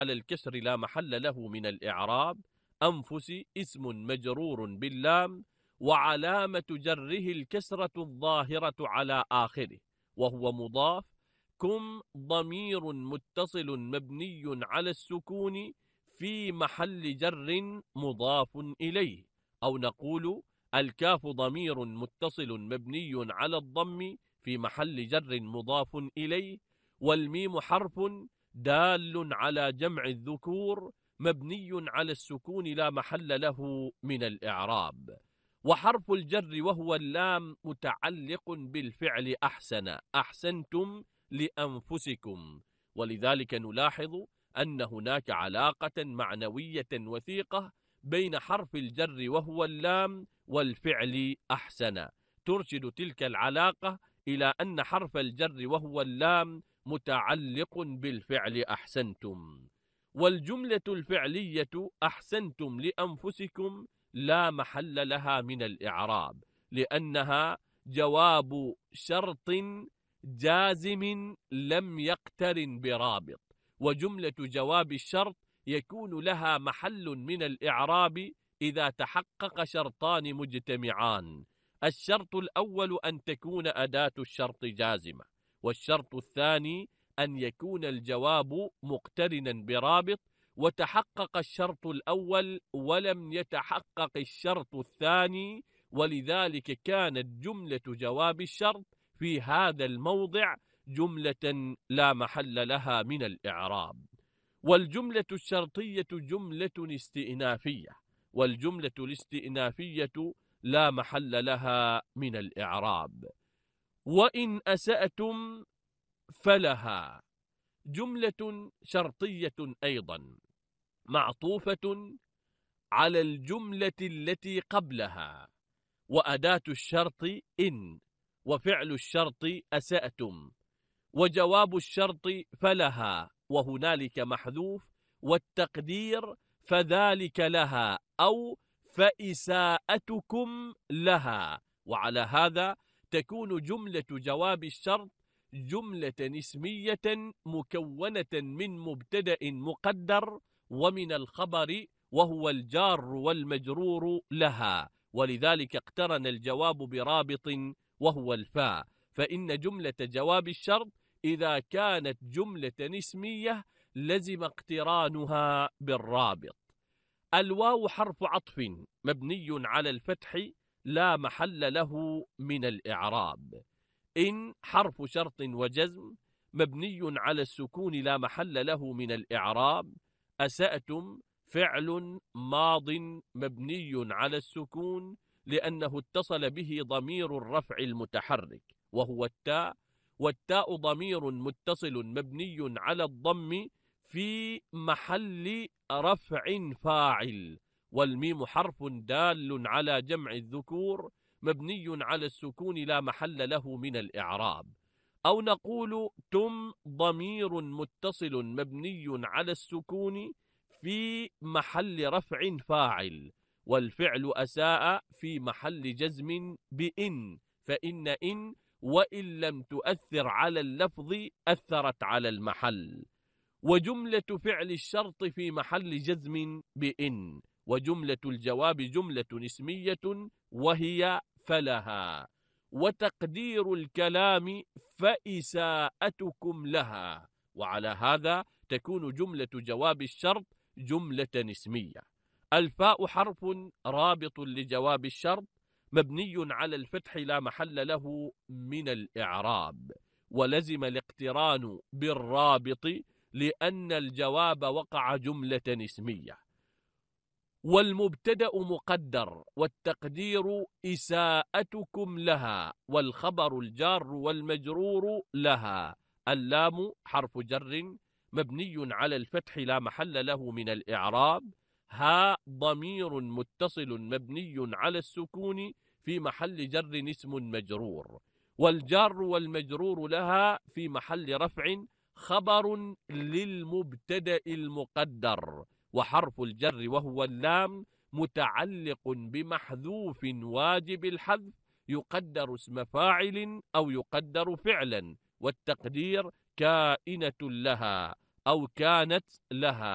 على الكسر لا محل له من الإعراب. أنفس اسم مجرور باللام، وعلامة جره الكسرة الظاهرة على آخره وهو مضاف. كم ضمير متصل مبني على السكون في محل جر مضاف إليه. أو نقول الكاف ضمير متصل مبني على الضم في محل جر مضاف إليه. والميم حرف دال على جمع الذكور مبني على السكون لا محل له من الإعراب. وحرف الجر وهو اللام متعلق بالفعل أحسن، أحسنتم لأنفسكم. ولذلك نلاحظ أن هناك علاقة معنوية وثيقة بين حرف الجر وهو اللام والفعل أحسن، ترشد تلك العلاقة إلى أن حرف الجر وهو اللام متعلق بالفعل أحسنتم. والجملة الفعلية أحسنتم لأنفسكم لا محل لها من الإعراب، لأنها جواب شرط جازم لم يقترن برابط. وجملة جواب الشرط يكون لها محل من الإعراب إذا تحقق شرطان مجتمعان. الشرط الأول أن تكون أداة الشرط جازمة، والشرط الثاني أن يكون الجواب مقترنا برابط. وتحقق الشرط الأول ولم يتحقق الشرط الثاني، ولذلك كانت جملة جواب الشرط في هذا الموضع جملة لا محل لها من الإعراب. والجملة الشرطية جملة استئنافية، والجملة الاستئنافية لا محل لها من الإعراب. وإن أسأتم فلها جملة شرطية أيضا معطوفة على الجملة التي قبلها، وأداة الشرط إن، وفعل الشرط أسأتم، وجواب الشرط فلها وهنالك محذوف، والتقدير فذلك لها أو فإساءتكم لها. وعلى هذا تكون جملة جواب الشرط جملة اسمية مكونة من مبتدأ مقدر ومن الخبر وهو الجار والمجرور لها، ولذلك اقترن الجواب برابط وهو الفاء. فإن جملة جواب الشرط إذا كانت جملة اسمية لزم اقترانها بالرابط. الواو حرف عطف مبني على الفتح لا محل له من الإعراب. إن حرف شرط وجزم مبني على السكون لا محل له من الإعراب. أسأتم فعل ماض مبني على السكون لأنه اتصل به ضمير الرفع المتحرك وهو التاء، والتاء ضمير متصل مبني على الضم في محل رفع فاعل. والميم حرف دال على جمع الذكور مبني على السكون لا محل له من الإعراب. أو نقول تم ضمير متصل مبني على السكون في محل رفع فاعل، والفعل أساء في محل جزم بإن، فإن إن وإن لم تؤثر على اللفظ أثرت على المحل. وجملة فعل الشرط في محل جزم بإن. وجملة الجواب جملة اسمية وهي فلها. وتقدير الكلام فإساءتكم لها. وعلى هذا تكون جملة جواب الشرط جملة اسمية. الفاء حرف رابط لجواب الشرط مبني على الفتح لا محل له من الإعراب، ولزم الاقتران بالرابط لأن الجواب وقع جملة اسمية. والمبتدأ مقدر والتقدير إساءتكم لها، والخبر الجار والمجرور لها. اللام حرف جر مبني على الفتح لا محل له من الإعراب. ها ضمير متصل مبني على السكون في محل جر اسم مجرور، والجار والمجرور لها في محل رفع خبر للمبتدأ المقدر. وحرف الجر وهو اللام متعلق بمحذوف واجب الحذف يقدر اسم فاعل أو يقدر فعلا، والتقدير كائنة لها أو كانت لها.